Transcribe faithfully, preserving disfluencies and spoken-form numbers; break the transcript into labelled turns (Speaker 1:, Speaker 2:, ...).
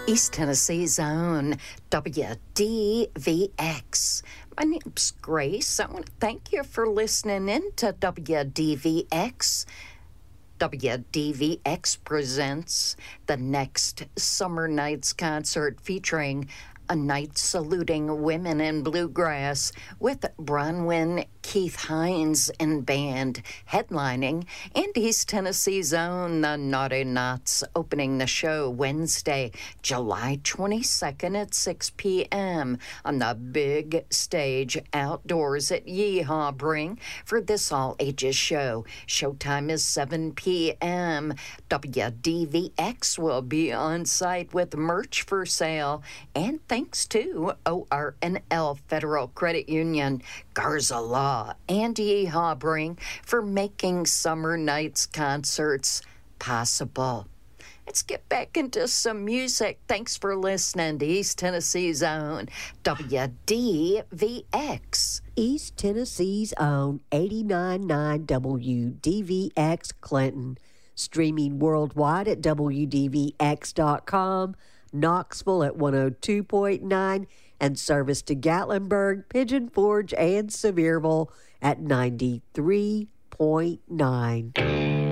Speaker 1: East Tennessee's own W D V X. My name's Grace. I want to thank you for listening in to W D V X. W D V X presents the next Summer Nights concert featuring a night saluting women in bluegrass with Bronwyn Keith Hines and band headlining, and East Tennessee's own The Naughty Knots opening the show Wednesday, July twenty-second at six p.m. on the big stage outdoors at Yeehaw Bring for this all-ages show. Showtime is seven p.m. W D V X will be on site with merch for sale, and thanks to O R N L Federal Credit Union, Garza Law, and Yeehaw Bring for making Summer Nights concerts possible. Let's get back into some music. Thanks for listening to East Tennessee's own W D V X.
Speaker 2: East Tennessee's own eighty-nine point nine W D V X Clinton. Streaming worldwide at W D V X dot com. Knoxville at one oh two point nine, and service to Gatlinburg, Pigeon Forge, and Sevierville at ninety-three point nine.